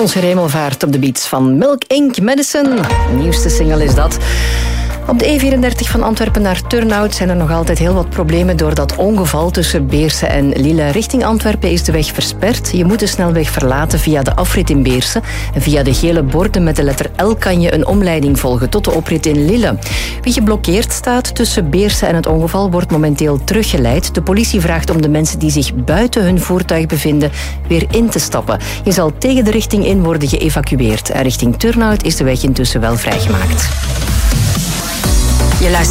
onze Hemelvaart op de beats van Milk Inc. Medicine. De nieuwste single is dat. Op de E34 van Antwerpen naar Turnhout zijn er nog altijd heel wat problemen door dat ongeval tussen Beersen en Lille. Richting Antwerpen is de weg versperd. Je moet de snelweg verlaten via de afrit in Beersen. En via de gele borden met de letter L kan je een omleiding volgen tot de oprit in Lille. Wie geblokkeerd staat tussen Beersen en het ongeval wordt momenteel teruggeleid. De politie vraagt om de mensen die zich buiten hun voertuig bevinden weer in te stappen. Je zal tegen de richting in worden geëvacueerd. En richting Turnhout is de weg intussen wel vrijgemaakt. Je luistert